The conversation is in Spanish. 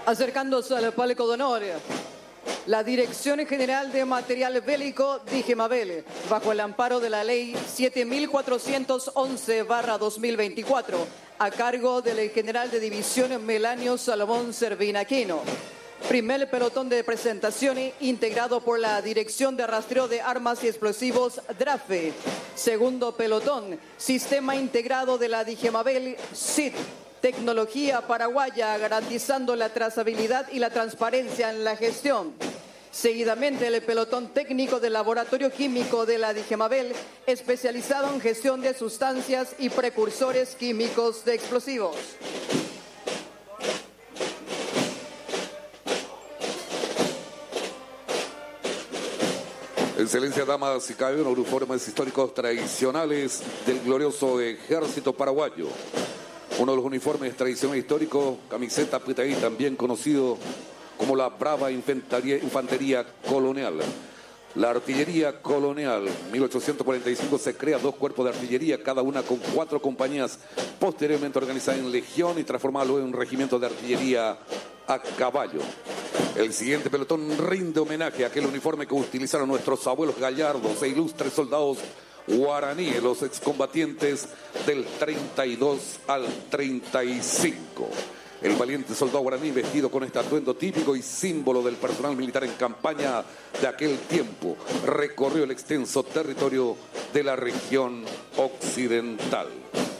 Acercándose al palco de honor, la Dirección General de Material Bélico Dijemabel, bajo el amparo de la Ley 7411/2024, a cargo del General de División Melanio Salomón Servinaquino. Primer pelotón de presentaciones integrado por la Dirección de Rastreo de Armas y Explosivos DRAFE. Segundo pelotón, Sistema Integrado de la Dijemabel SIT. Tecnología paraguaya garantizando la trazabilidad y la transparencia en la gestión. Seguidamente, el pelotón técnico del Laboratorio Químico de la Dijemabel, especializado en gestión de sustancias y precursores químicos de explosivos. Excelencia, damas y caballeros, uniformes históricos tradicionales del glorioso ejército paraguayo. Uno de los uniformes tradicionales históricos, camiseta pitaí, también conocido como la brava infantería colonial. La artillería colonial, 1845 se crea 2 cuerpos de artillería, cada una con 4 compañías, posteriormente organizada en legión y transformada luego en un regimiento de artillería a caballo. El siguiente pelotón rinde homenaje a aquel uniforme que utilizaron nuestros abuelos gallardos e ilustres soldados guaraníes, los excombatientes del 32 al 35. El valiente soldado guaraní, vestido con este atuendo típico y símbolo del personal militar en campaña de aquel tiempo, recorrió el extenso territorio de la región occidental.